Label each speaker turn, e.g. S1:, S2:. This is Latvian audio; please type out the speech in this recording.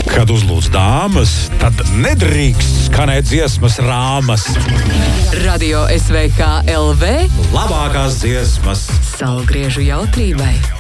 S1: Kad uzlūdz dāmas, tad nedrīkst skanēt dziesmas rāmas.
S2: Radio SVK LV
S1: Labākās dziesmas
S2: saulgriežu jautrībai.